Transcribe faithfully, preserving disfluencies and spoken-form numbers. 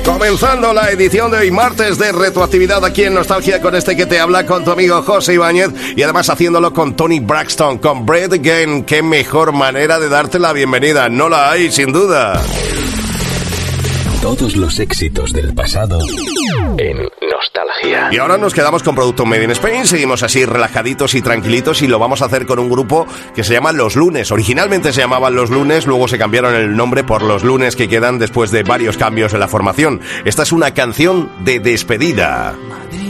Comenzando la edición de hoy martes de retroactividad aquí en Nostalgia con este que te habla, con tu amigo José Ibáñez, y además haciéndolo con Toni Braxton, con Bread Again. Qué mejor manera de darte la bienvenida, no la hay sin duda. Todos los éxitos del pasado en Nostalgia. Y ahora nos quedamos con Producto Made in Spain. Seguimos así relajaditos y tranquilitos, y lo vamos a hacer con un grupo que se llama Los Lunes. Originalmente se llamaban Los Lunes, luego se cambiaron el nombre por Los Lunes que quedan después de varios cambios en la formación. Esta es una canción de despedida. Madrid.